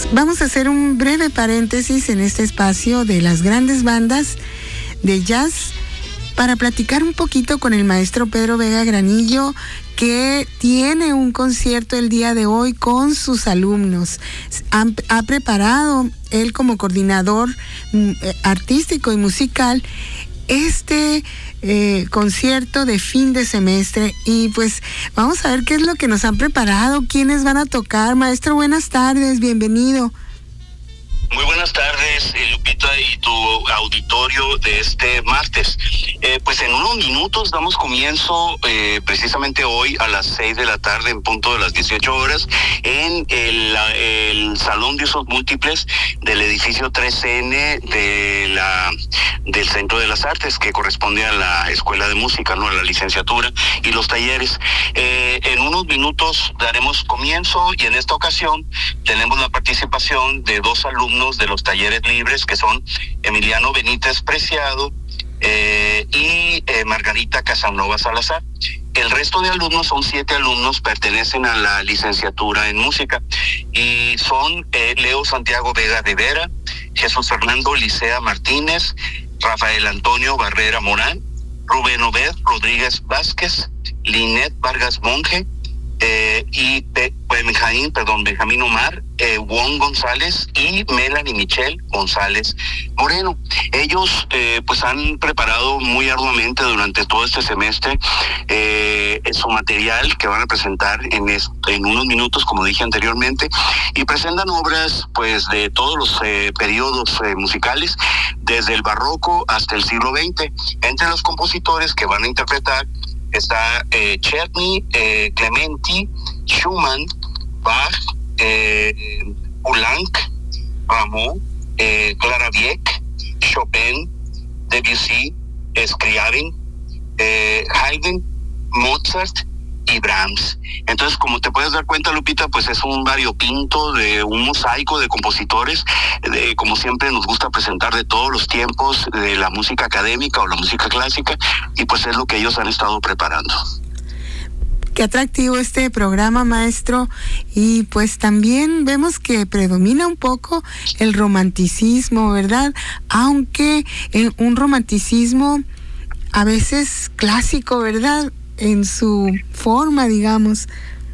Vamos a hacer un breve paréntesis en este espacio de las grandes bandas de jazz para platicar un poquito con el maestro Pedro Vega Granillo, que tiene un concierto el día de hoy con sus alumnos. Ha preparado él como coordinador artístico y musical este concierto de fin de semestre, y pues vamos a ver qué es lo que nos han preparado, quiénes van a tocar. Maestro, buenas tardes, bienvenido. Muy buenas tardes, Lupita, y tu auditorio de este martes. Pues en unos minutos damos comienzo precisamente hoy a las 6 de la tarde, en punto de las 18 horas, en el Salón de Usos Múltiples del edificio 3N del Centro de las Artes, que corresponde a la Escuela de Música, ¿no? A la licenciatura y los talleres. En unos minutos daremos comienzo, y en esta ocasión tenemos la participación de dos alumnos de los talleres libres, que son Emiliano Benítez Preciado y Margarita Casanova Salazar. El resto de alumnos, son 7 alumnos, pertenecen a la licenciatura en música, y son Leo Santiago Vega Rivera, Jesús Fernando Licea Martínez, Rafael Antonio Barrera Morán, Rubén Obed Rodríguez Vázquez, Linet Vargas Monge, y Benjamín Omar, Juan González y Melanie Michelle González Moreno. Ellos pues han preparado muy arduamente durante todo este semestre su material, que van a presentar en unos minutos, como dije anteriormente, y presentan obras pues de todos los periodos musicales, desde el barroco hasta el siglo XX. Entre los compositores que van a interpretar está Czerny, Clementi, Schumann, Bach, Poulenc, Rameau, Clara Wieck, Chopin, Debussy, Scriabin, Haydn, Mozart y Brahms. Entonces, como te puedes dar cuenta, Lupita, pues es un variopinto, de un mosaico de compositores, como siempre nos gusta presentar, de todos los tiempos de la música académica o la música clásica, y pues es lo que ellos han estado preparando. Qué atractivo este programa, maestro, y pues también vemos que predomina un poco el romanticismo, ¿verdad? Aunque un romanticismo a veces clásico, ¿verdad? En su forma, digamos.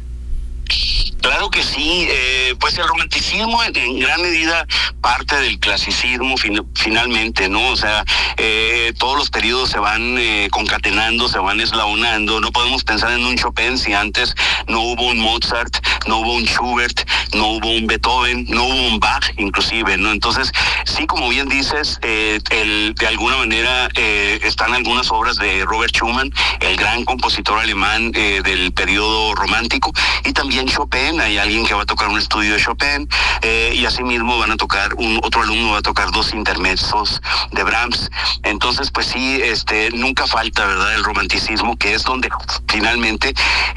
Claro que sí, pues el romanticismo en gran medida parte del clasicismo finalmente, ¿no? O sea, todos los periodos se van concatenando, se van eslabonando. No podemos pensar en un Chopin si antes no hubo un Mozart, no hubo un Schubert, no hubo un Beethoven, no hubo un Bach inclusive, ¿no? Entonces, sí, como bien dices, de alguna manera están algunas obras de Robert Schumann, el gran compositor alemán del periodo romántico, y también Chopin. Hay alguien que va a tocar un estudio de Chopin, y asimismo van a tocar, otro alumno va a tocar 2 intermezzos de Brahms. Entonces, pues sí, nunca falta, ¿verdad?, el romanticismo, que es donde finalmente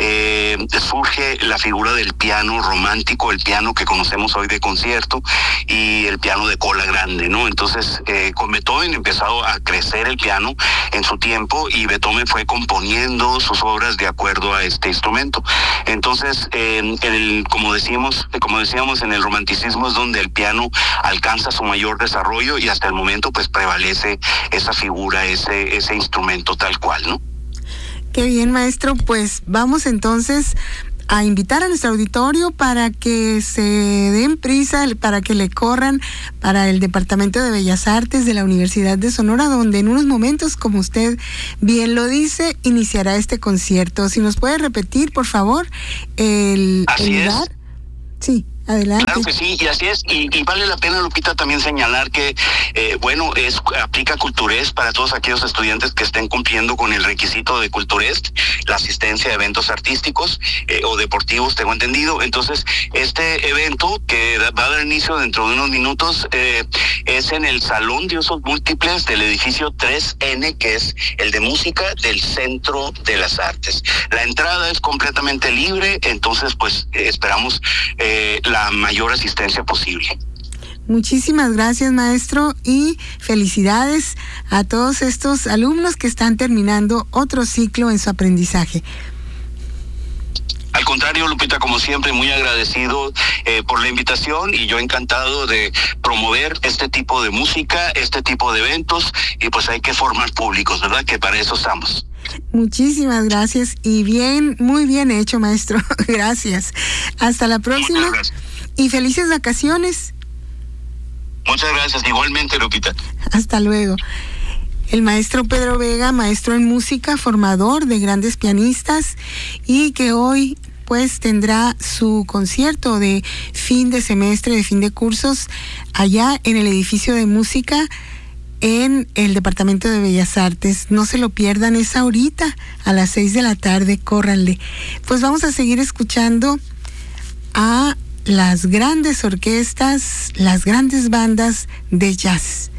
surge la figura del piano romántico, el piano que conocemos hoy de concierto, y el piano de cola grande, ¿no? Entonces, con Beethoven empezó a crecer el piano en su tiempo, y Beethoven fue componiendo sus obras de acuerdo a este instrumento. Entonces, como decíamos, en el romanticismo es donde el piano alcanza su mayor desarrollo, y hasta el momento pues prevalece esa figura, ese instrumento tal cual, ¿no? Qué bien, maestro. Pues vamos entonces a invitar a nuestro auditorio para que se den prisa, para que le corran para el Departamento de Bellas Artes de la Universidad de Sonora, donde en unos momentos, como usted bien lo dice, iniciará este concierto. Si nos puede repetir, por favor, el lugar. Sí, adelante. Claro que sí, y así es, y vale la pena, Lupita, también señalar que, aplica Culturest para todos aquellos estudiantes que estén cumpliendo con el requisito de Culturest, la asistencia a eventos artísticos o deportivos, tengo entendido. Entonces, este evento, que va a dar inicio dentro de unos minutos, es en el Salón de Usos Múltiples del edificio 3N, que es el de música del Centro de las Artes. La entrada es completamente libre, entonces pues esperamos la mayor asistencia posible. Muchísimas gracias, maestro, y felicidades a todos estos alumnos que están terminando otro ciclo en su aprendizaje. Al contrario, Lupita, como siempre, muy agradecido por la invitación, y yo encantado de promover este tipo de música, este tipo de eventos, y pues hay que formar públicos, ¿verdad? Que para eso estamos. Muchísimas gracias y muy bien hecho, maestro. Gracias. Hasta la próxima y felices vacaciones. Muchas gracias, igualmente, Lupita. Hasta luego. El maestro Pedro Vega, maestro en música, formador de grandes pianistas, y que hoy pues tendrá su concierto de fin de semestre, de fin de cursos, allá en el edificio de música en el Departamento de Bellas Artes. No se lo pierdan, es ahorita a las 6 de la tarde, córranle. Pues vamos a seguir escuchando a las grandes orquestas, las grandes bandas de jazz.